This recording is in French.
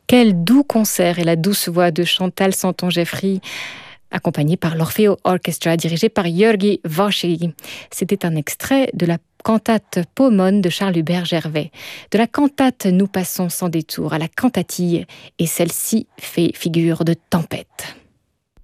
Quel doux concert et la douce voix de Chantal Santon-Jeffrey, accompagnée par l'Orfeo Orchestra, dirigé par György Vársay. C'était un extrait de la cantate Pomone de Charles Hubert Gervais. De la cantate, nous passons sans détour à la cantatille, et celle-ci fait figure de tempête.